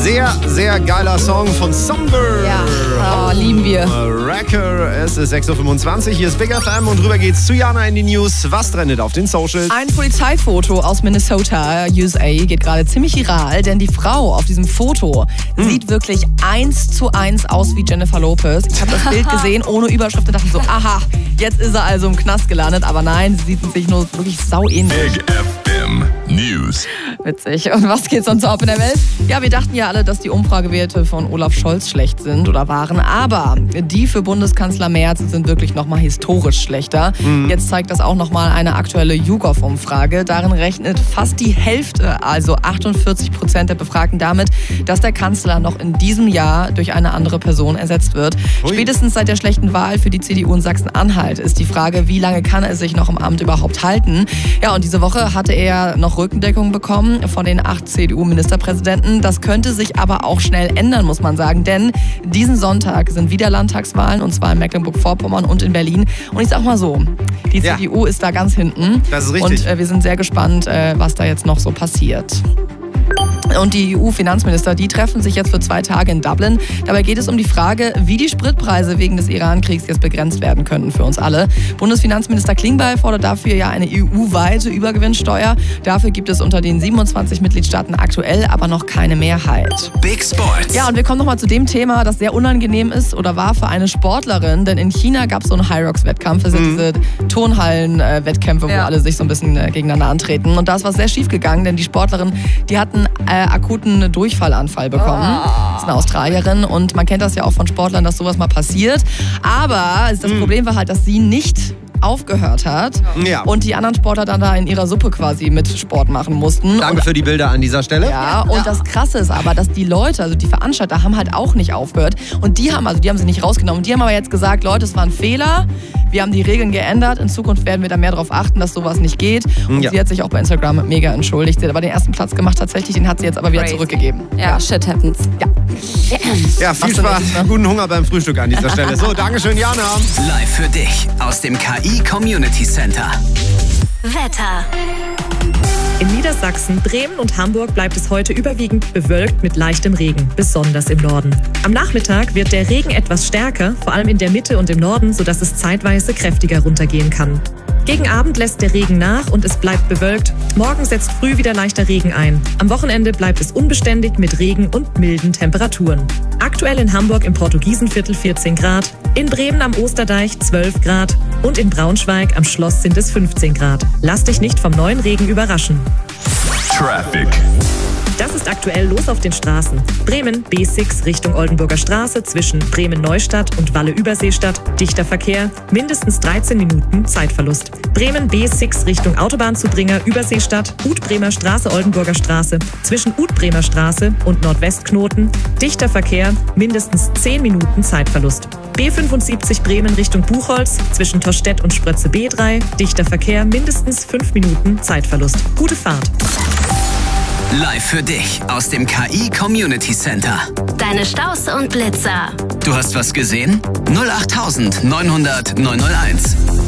Sehr, sehr geiler Song von Somber. Ja, lieben wir. Wrecker, es ist 6.25 Uhr, hier ist Big FM und rüber geht's zu Jana in die News. Was trendet auf den Socials? Ein Polizeifoto aus Minnesota, USA, geht gerade ziemlich viral, denn die Frau auf diesem Foto sieht wirklich 1:1 aus wie Jennifer Lopez. Ich habe das Bild gesehen ohne Überschrift und dachte so, aha, jetzt ist er also im Knast gelandet. Aber nein, sie sieht sich nur wirklich sauähnlich. Big FM News. Witzig. Und was geht sonst ab in der Welt? Ja, wir dachten ja alle, dass die Umfragewerte von Olaf Scholz schlecht sind oder waren. Aber die für Bundeskanzler Merz sind wirklich nochmal historisch schlechter. Jetzt zeigt das auch nochmal eine aktuelle YouGov-Umfrage. Darin rechnet fast die Hälfte, also 48% der Befragten damit, dass der Kanzler noch in diesem Jahr durch eine andere Person ersetzt wird. Spätestens seit der schlechten Wahl für die CDU in Sachsen-Anhalt ist die Frage, wie lange kann er sich noch im Amt überhaupt halten? Ja, und diese Woche hatte er noch Rückendeckung bekommen von den 8 CDU-Ministerpräsidenten. Das könnte sich aber auch schnell ändern, muss man sagen, denn diesen Sonntag sind wieder Landtagswahlen und zwar in Mecklenburg-Vorpommern und in Berlin. Und ich sag mal so, die CDU ist da ganz hinten. Das ist richtig. Und wir sind sehr gespannt, was da jetzt noch so passiert. Und die EU-Finanzminister, die treffen sich jetzt für 2 Tage in Dublin. Dabei geht es um die Frage, wie die Spritpreise wegen des Iran-Kriegs jetzt begrenzt werden könnten für uns alle. Bundesfinanzminister Klingbeil fordert dafür ja eine EU-weite Übergewinnsteuer. Dafür gibt es unter den 27 Mitgliedstaaten aktuell aber noch keine Mehrheit. Big Sports. Ja, und wir kommen nochmal zu dem Thema, das sehr unangenehm ist oder war für eine Sportlerin. Denn in China gab es so einen High-Rocks-Wettkampf. Das sind diese Turnhallen-Wettkämpfe, wo alle sich so ein bisschen gegeneinander antreten. Und da ist was sehr schief gegangen, denn die Sportlerin, die hatten akuten Durchfallanfall bekommen. Das ist eine Australierin und man kennt das ja auch von Sportlern, dass sowas mal passiert. Aber das Problem war halt, dass sie nicht aufgehört hat und die anderen Sportler dann da in ihrer Suppe quasi mit Sport machen mussten. Danke für die Bilder an dieser Stelle. Ja, und das Krasse ist aber, dass die Leute, also die Veranstalter, haben halt auch nicht aufgehört. Und die haben sie nicht rausgenommen. Die haben aber jetzt gesagt, Leute, es war ein Fehler. Wir haben die Regeln geändert. In Zukunft werden wir da mehr darauf achten, dass sowas nicht geht. Und sie hat sich auch bei Instagram mega entschuldigt. Sie hat aber den ersten Platz gemacht tatsächlich. Den hat sie jetzt aber wieder zurückgegeben. Ja, shit happens. Ja, viel Spaß. Guten Hunger beim Frühstück an dieser Stelle. So, Dankeschön, Jana. Live für dich aus dem KI Community Center. Wetter. In Niedersachsen, Bremen und Hamburg bleibt es heute überwiegend bewölkt mit leichtem Regen, besonders im Norden. Am Nachmittag wird der Regen etwas stärker, vor allem in der Mitte und im Norden, sodass es zeitweise kräftiger runtergehen kann. Gegen Abend lässt der Regen nach und es bleibt bewölkt. Morgen setzt früh wieder leichter Regen ein. Am Wochenende bleibt es unbeständig mit Regen und milden Temperaturen. Aktuell in Hamburg im Portugiesenviertel 14 Grad, in Bremen am Osterdeich 12 Grad und in Braunschweig am Schloss sind es 15 Grad. Lass dich nicht vom neuen Regen überraschen. Traffic. Das ist aktuell los auf den Straßen. Bremen B6 Richtung Oldenburger Straße zwischen Bremen-Neustadt und Walle-Überseestadt. Dichter Verkehr, mindestens 13 Minuten Zeitverlust. Bremen B6 Richtung Autobahnzubringer Überseestadt, Utbremer Straße, Oldenburger Straße zwischen Utbremer Straße und Nordwestknoten. Dichter Verkehr, mindestens 10 Minuten Zeitverlust. B75 Bremen Richtung Buchholz zwischen Torstedt und Sprötze B3. Dichter Verkehr, mindestens 5 Minuten Zeitverlust. Gute Fahrt. Live für dich aus dem KI Community Center. Deine Staus und Blitzer. Du hast was gesehen? 08900 901.